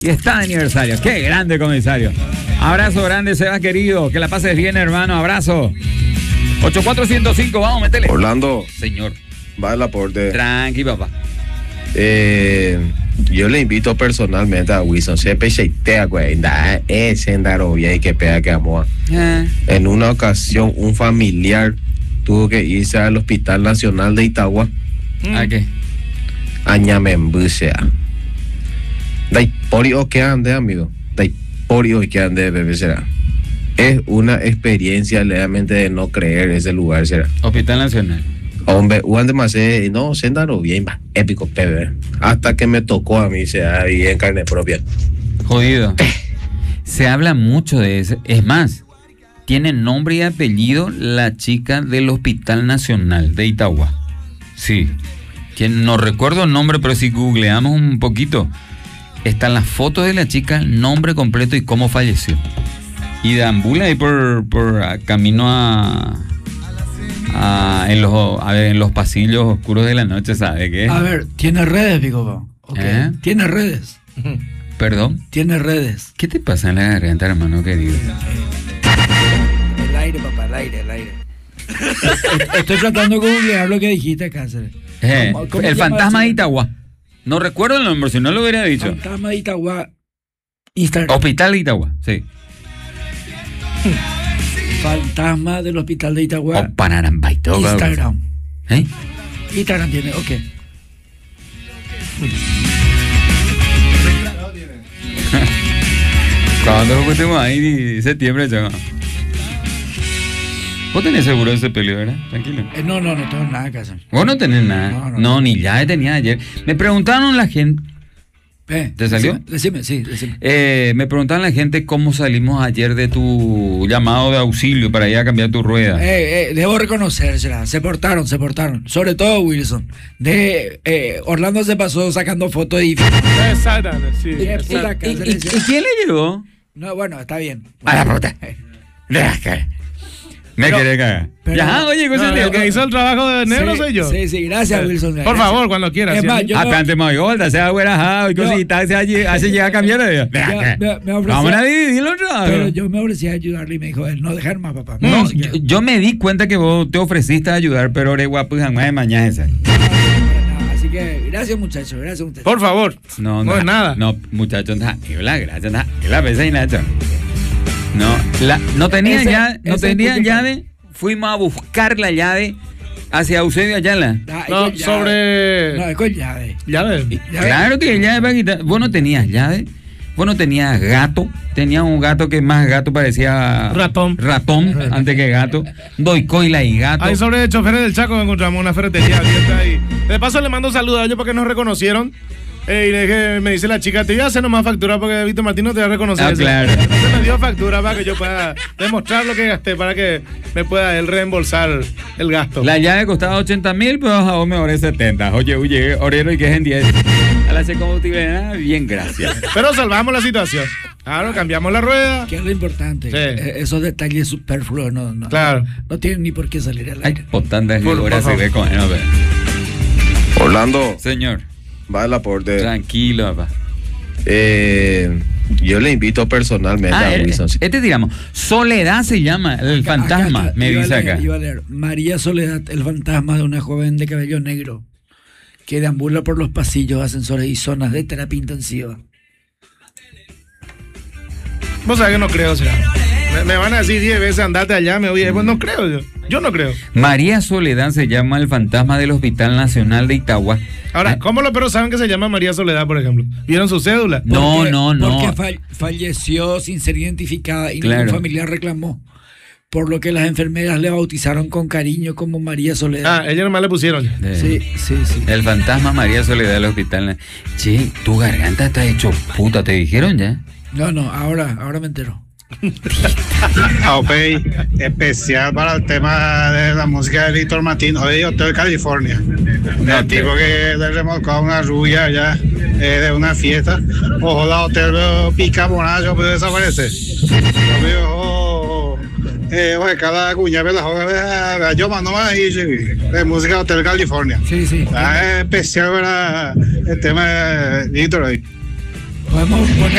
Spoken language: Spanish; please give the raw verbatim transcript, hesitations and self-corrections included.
Y está de aniversario. ¡Qué grande, comisario! Abrazo grande, Sebas querido. Que la pases bien, hermano. Abrazo. ocho cuatro cero cinco, vamos, métele. Orlando. Señor. Va el aporte. Tranqui, papá. Eh, yo le invito personalmente a Wilson. Se pecheitea, güey. Es en Darovia y que pega que amor. Eh. En una ocasión, un familiar tuvo que irse al Hospital Nacional de Itagua. ¿A qué? A Ñamembusea. Dai porio que ande, amigo. Dai porio que ande, bebé, será. Es una experiencia realmente de no creer ese lugar, será. Hospital Nacional. Hombre, hubo demasiado, no, se andaron bien, va, épico, bebé. Hasta que me tocó a mí, se da bien en carne propia. Jodido. Se habla mucho de eso. Es más, tiene nombre y apellido la chica del Hospital Nacional de Itagua. Sí. Quien no recuerdo el nombre, pero si googleamos un poquito, están las fotos de la chica, el nombre completo y cómo falleció. Y deambula ahí por, por a, camino a, a, en los, a ver, en los pasillos oscuros de la noche, ¿sabe qué? A ver, tiene redes, digo. Okay. ¿Eh? Tiene redes. ¿Perdón? Tiene redes. ¿Qué te pasa en la garganta, hermano querido? El aire, papá, el aire, el aire. Estoy tratando de googlear lo que dijiste, Cáceres. Eh, ¿Cómo, cómo el fantasma de Itagua. No recuerdo el nombre, si no lo hubiera dicho. Fantasma de Itagua. Instagram. Hospital de Itagua, sí. Fantasma del Hospital de Itagua. Oh, Panaramba, Instagram. ¿Eh? Instagram tiene, ok. Cuando lo pusimos ahí, septiembre, ya. Vos tenés seguro ese pelio, ¿verdad? Tranquilo. Eh, no, no, no tengo nada que hacer. Vos no tenés nada. No, no, no ni ya tenía ayer. Me preguntaron la gente. Eh, ¿Te salió? Decime, decime sí, decime. Eh, me preguntaban la gente cómo salimos ayer de tu llamado de auxilio para ir a cambiar tu rueda. Eh, eh, debo reconocérsela. Se portaron, se portaron. Sobre todo Wilson. De eh, Orlando se pasó sacando fotos y. Exactamente, sí. ¿Y, y, y, ¿Y quién le llevó? No, bueno, está bien. A la puta. Me querés cagar. Ya, oye, no, no, el que hizo el trabajo de negro sí, soy yo. Sí, sí, gracias, Wilson. Por gracias. favor, cuando quieras. Es más, yo acá no, antes me oigo, se ha güerajado y cositas, se hace llegar a cambiar de vamos a dividirlo otra. Pero yo me ofrecí a ayudarle y me dijo, no dejar más, papá. No, no yo, yo me di cuenta que vos te ofreciste a ayudar, pero eres guapo y jamás de mañana esa. Así que, gracias, muchachos, gracias, muchachos. Por favor. No, no, no es nada. No, muchachos, no, la gracias, no, la pesa y Nacho. No, la, no tenía ya, no tenía llave. Fuimos a buscar la llave hacia Eusebio Ayala. Ah, no, sobre... No, es con llave. ¿Llave? Claro que llave para quitar. Vos no tenías llave. Vos no tenías gato. Tenías un gato que más gato parecía... Ratón. Ratón, antes que gato. Doicoila y gato. Ahí sobre choferes del Chaco encontramos una ferretería abierta ahí. De paso le mando saludos a ellos porque nos reconocieron. Eh, y le dije, me dice la chica, te voy a hacer nomás factura porque Víctor Martín no te va a reconocer. Ah, claro. Entonces me dio factura para que yo pueda demostrar lo que gasté, para que me pueda él reembolsar el gasto. La llave costaba ochenta mil, pero a vos me ahorré setenta. Oye, oye, orero y que es en diez. A la combustible, bien, gracias. Pero salvamos la situación. Claro, cambiamos la rueda. Que es lo importante. Sí. Eh, esos detalles superfluos no, no, claro. no, no tienen ni por qué salir al aire. Ay, por tantas horas se ve con él. Orlando. Señor. Va el aporte. Tranquilo, papá. Eh, yo le invito personalmente ah, a el, Wilson. Este, digamos, Soledad se llama, el acá, fantasma, acá, acá, me dice leer, acá. Iba a leer. María Soledad, el fantasma de una joven de cabello negro que deambula por los pasillos, ascensores y zonas de terapia intensiva. Vos sabés que no creo, o sea, me, me van a decir diez veces andate allá, me voy a... Pues no creo yo. Yo no creo. María Soledad se llama el fantasma del Hospital Nacional de Itagua. Ahora, ¿cómo los perros saben que se llama María Soledad, por ejemplo? ¿Vieron su cédula? No, porque, no, no. Porque fall, falleció sin ser identificada y claro. ningún familiar reclamó. Por lo que las enfermeras le bautizaron con cariño como María Soledad. Ah, ella nomás le pusieron. Eh, sí, sí, sí. El fantasma María Soledad del Hospital. Che, tu garganta está hecho puta, ¿te dijeron ya? No, no, ahora, ahora me entero. Ok, especial para el tema de la música de Víctor Martín. Hoy yo estoy en California. No, el tipo que le remolcó a una rubia allá eh, de una fiesta. Ojo, la hotel pica monacho, pero desaparece. Ojo, eh, oye, cada cuña, ¿verdad? Yo mando más ahí, de música de Hotel California. Sí, sí. Ah, especial para el tema de Víctor hoy. Podemos poner